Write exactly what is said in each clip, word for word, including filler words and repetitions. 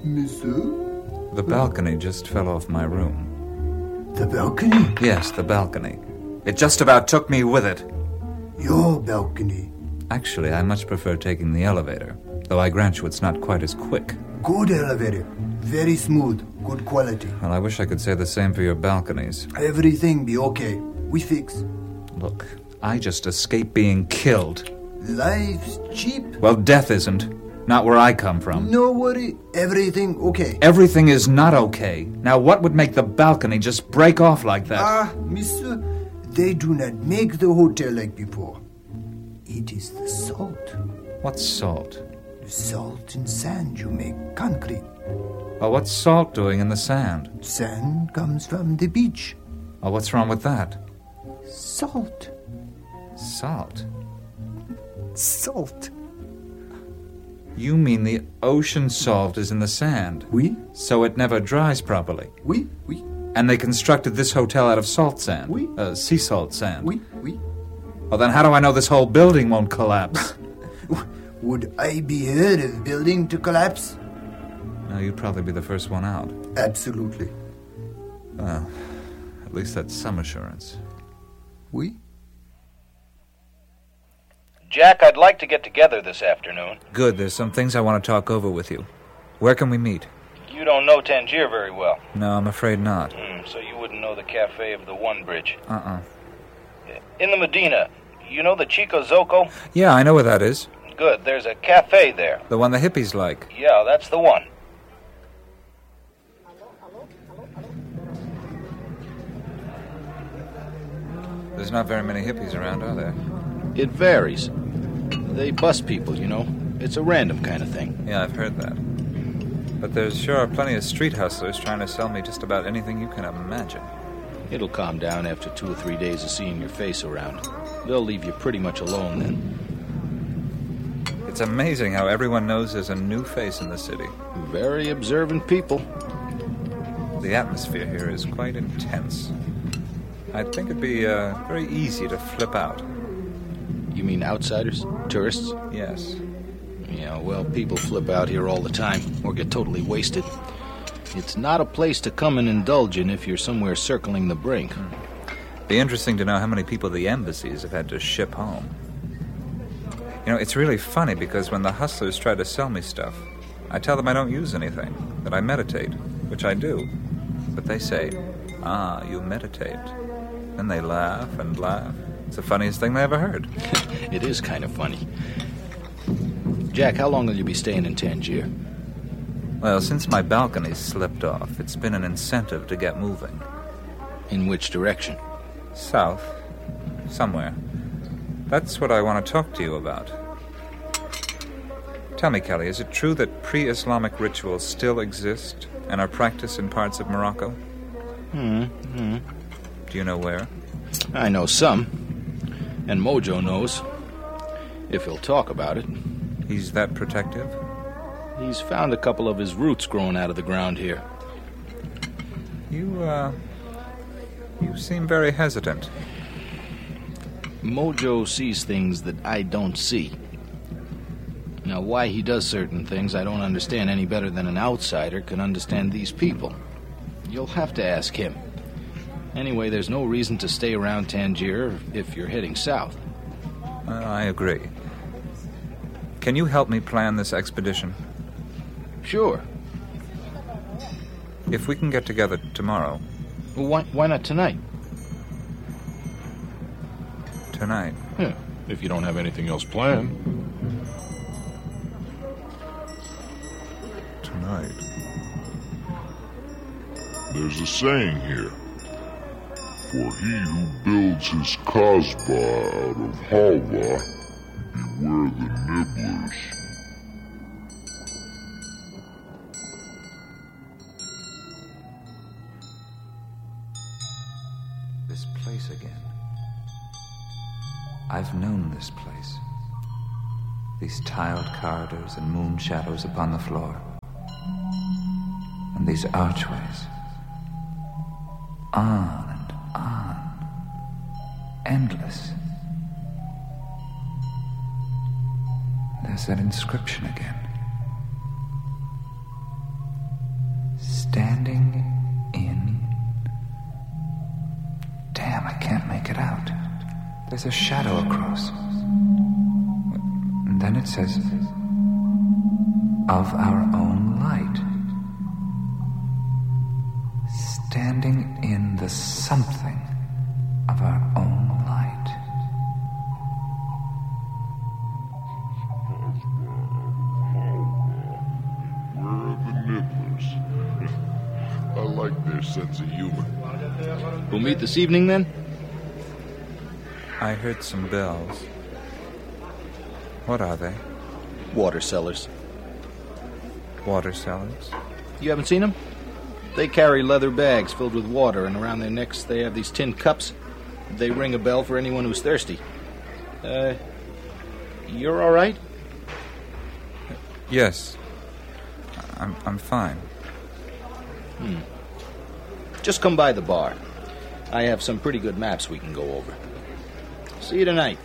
Monsieur? The balcony just fell off my room. The balcony? Yes, the balcony. It just about took me with it. Your balcony? Actually, I much prefer taking the elevator, though I grant you it's not quite as quick. Good elevator. Very smooth. Good quality. Well, I wish I could say the same for your balconies. Everything be okay. We fix. Look, I just escaped being killed. Life's cheap. Well, death isn't. Not where I come from. No worry. Everything okay. Everything is not okay. Now, what would make the balcony just break off like that? Ah, monsieur, they do not make the hotel like before. It is the salt. What's salt? The salt and sand you make concrete. Well, what's salt doing in the sand? Sand comes from the beach. Well, what's wrong with that? Salt. Salt? Salt. You mean the ocean salt is in the sand? Oui. So it never dries properly? Oui, oui. And they constructed this hotel out of salt sand? Oui. Uh, sea salt sand? Oui, oui. Well, then how do I know this whole building won't collapse? Would I be heard of building to collapse? No, you'd probably be the first one out. Absolutely. Well, at least that's some assurance. Oui. Jack, I'd like to get together this afternoon. Good, there's some things I want to talk over with you. Where can we meet? You don't know Tangier very well. No, I'm afraid not. Mm, so you wouldn't know the Cafe of the One Bridge. Uh-uh. In the Medina, you know the Chico Zoco? Yeah, I know where that is. Good, there's a cafe there. The one the hippies like. Yeah, that's the one. There's not very many hippies around, are there? It varies. They bust people, you know. It's a random kind of thing. Yeah, I've heard that. But there sure are plenty of street hustlers trying to sell me just about anything you can imagine. It'll calm down after two or three days of seeing your face around. They'll leave you pretty much alone then. It's amazing how everyone knows there's a new face in the city. Very observant people. The atmosphere here is quite intense. I think it'd be uh, very easy to flip out. You mean outsiders? Tourists? Yes. Yeah, well, people flip out here all the time, or get totally wasted. It's not a place to come and indulge in if you're somewhere circling the brink. Hmm. Be interesting to know how many people the embassies have had to ship home. You know, it's really funny because when the hustlers try to sell me stuff, I tell them I don't use anything, that I meditate, which I do. But they say, ah, you meditate. And they laugh and laugh. It's the funniest thing they ever heard. It is kind of funny. Jack, how long will you be staying in Tangier? Well, since my balcony slipped off, it's been an incentive to get moving. In which direction? South. Somewhere. That's what I want to talk to you about. Tell me, Kelly, is it true that pre-Islamic rituals still exist and are practiced in parts of Morocco? Hmm. hmm. Do you know where? I know some. And Mojo knows. If he'll talk about it. He's that protective? He's found a couple of his roots growing out of the ground here. You, uh... You seem very hesitant. Mojo sees things that I don't see. Now, why he does certain things I don't understand any better than an outsider can understand these people. You'll have to ask him. Anyway, there's no reason to stay around Tangier if you're heading south. Uh, I agree. Can you help me plan this expedition? Sure. If we can get together tomorrow. Well, why, why not tonight? Tonight? Yeah, if you don't have anything else planned. Tonight. There's a saying here. For he who builds his Kasbah out of halwa, beware the nibblers. This place again. I've known this place. These tiled corridors and moon shadows upon the floor. And these archways. On and on. Endless. There's that inscription again. Standing in... Damn, I can't make it out. There's a shadow across. And then it says, of our own light. Standing in the something of our own light. Where are the nibblers? I like their sense of humor. We'll meet this evening, then? I heard some bells. What are they? Water cellars. Water cellars? You haven't seen them? They carry leather bags filled with water, and around their necks they have these tin cups. They ring a bell for anyone who's thirsty. Uh, you're all right? Yes. I'm, I'm fine. Hmm. Just come by the bar. I have some pretty good maps we can go over. See you tonight.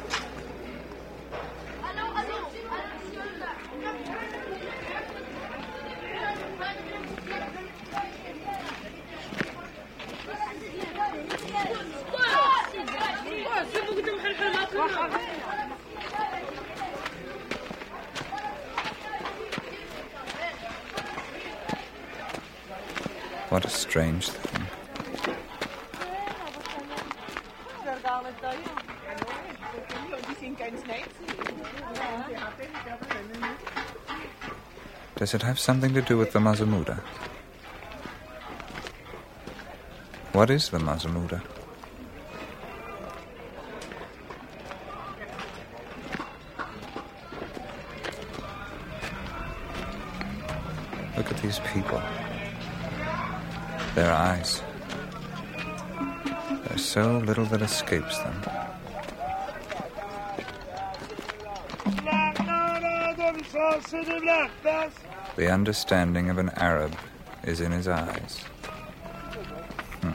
What a strange thing. Does it have something to do with the Mazamuda? What is the Mazamuda? Look at these people. Their eyes. There's so little that escapes them. The understanding of an Arab is in his eyes. Hmm.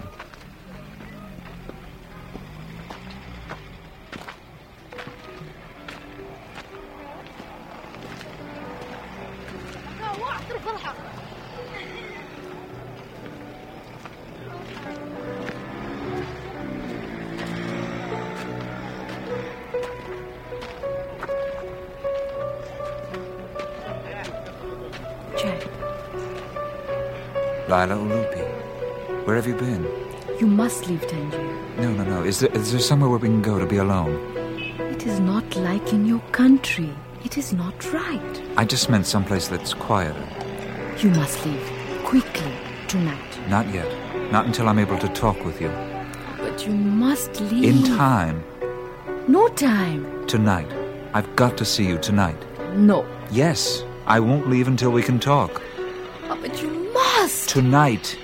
Lila Ulupi, where have you been? You must leave Tangier. No, no, no. Is there, is there somewhere where we can go to be alone? It is not like in your country. It is not right. I just meant someplace that's quieter. You must leave. Quickly. Tonight. Not yet. Not until I'm able to talk with you. But you must leave. In time. No time. Tonight. I've got to see you tonight. No. Yes. I won't leave until we can talk. Oh, but you must. Tonight.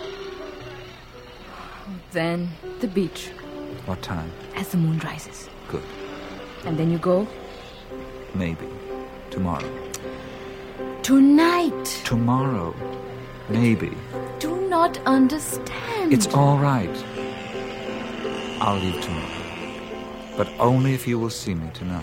Then the beach. What time? As the moon rises. Good. And then you go? Maybe. Tomorrow. Tonight. Tomorrow. Maybe. Do not understand. It's all right. I'll leave tomorrow. But only if you will see me tonight.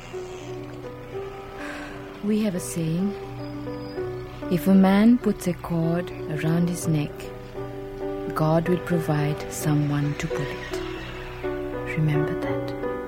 We have a saying. If a man puts a cord around his neck, God will provide someone to pull it. Remember that.